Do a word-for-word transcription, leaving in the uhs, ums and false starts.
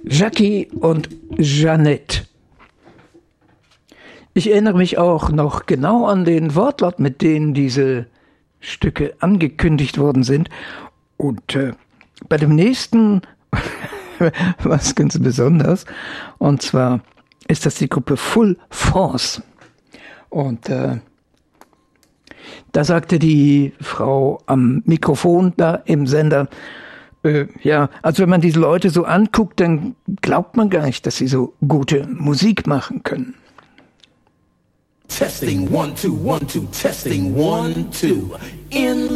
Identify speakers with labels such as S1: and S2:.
S1: Jackie und Jeanette. Ich erinnere mich auch noch genau an den Wortlaut, mit denen diese Stücke angekündigt worden sind. Und äh, bei dem nächsten war es ganz besonders. Und zwar ist das die Gruppe Full Force. Und äh, da sagte die Frau am Mikrofon da im Sender, äh, ja, also wenn man diese Leute so anguckt, dann glaubt man gar nicht, dass sie so gute Musik machen können.
S2: Testing one, two, one, two, testing one, two. In